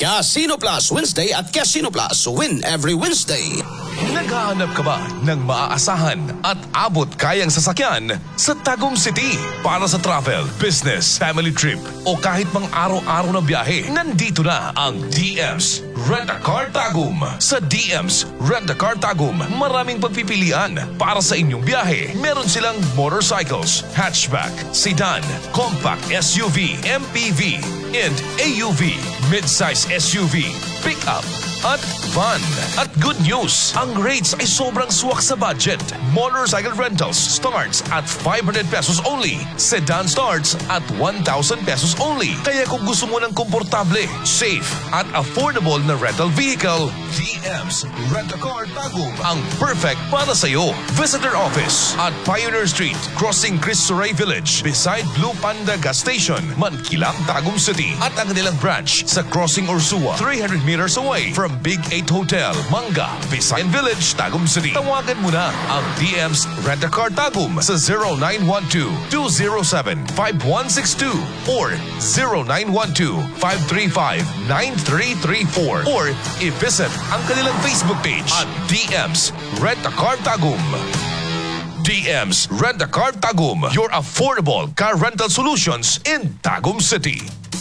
Casino Plus Wednesday at Casino Plus Win Every Wednesday. Naghahanap ka ba ng maaasahan at abot kayang sasakyan sa Tagum City para sa travel, business, family trip o kahit mang araw-araw na biyahe? Nandito na ang DM's Rent-A-Car Tagum. Sa DM's Rent-A-Car Tagum, maraming pagpipilian para sa inyong biyahe. Meron silang motorcycles, hatchback, sedan, compact SUV, MPV, and AUV, mid-size SUV, pickup, at van. At good news, ang rates ay sobrang swak sa budget. Motorcycle rentals starts at 500 pesos only. Sedan starts at 1,000 pesos only. Kaya kung gusto mo ng komportable, safe, at affordable na rental vehicle, DM's Rent-A-Car Tagum ang perfect para sa'yo. Visit their office at Pioneer Street, crossing Cristo Rey Village, beside Blue Panda Gas Station, Mankilang, Tagum City. At ang kanilang branch sa Crossing Ursua, 300 meters away from Big 8 Hotel, Manga, Visayan Village, Tagum City. Tawagan mo na ang DM's Rent-A-Car Tagum sa 0912-207-5162 or 0912-535-9334 or i-visit ang kanilang Facebook page at DM's Rent-A-Car Tagum. DM's Rent-A-Car Tagum, your affordable car rental solutions in Tagum City.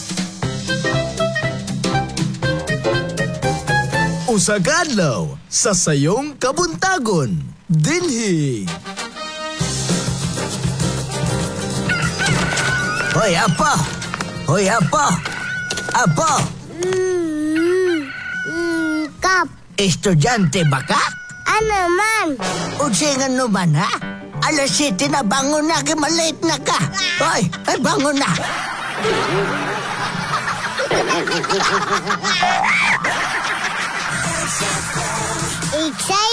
Usagadlaw sa sayong kabuntagon. Dinhi. Hoy, Apo! Hoy, Apo! Apo! Kap, Estudyante ba ka? ano man? Utsingan naman, ha? Alas 7 na, bangon na, malate na ka. Hoy, ay bangon na. Excited?